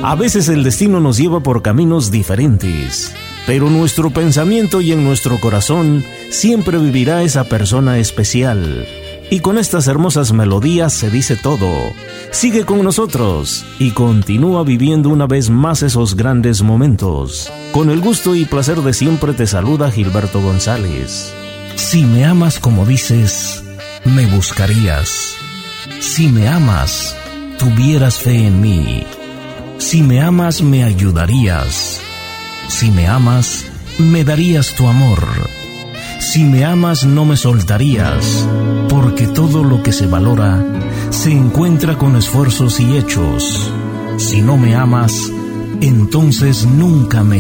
A veces el destino nos lleva por caminos diferentes, pero nuestro pensamiento y en nuestro corazón siempre vivirá esa persona especial. Y con estas hermosas melodías se dice todo. Sigue con nosotros y continúa viviendo una vez más esos grandes momentos. Con el gusto y placer de siempre te saluda Gilberto González. Si me amas como dices, me buscarías. Si me amas, tuvieras fe en mí. Si me amas, me ayudarías. Si me amas, me darías tu amor. Si me amas, no me soltarías, porque todo lo que se valora se encuentra con esfuerzos y hechos. Si no me amas, entonces nunca me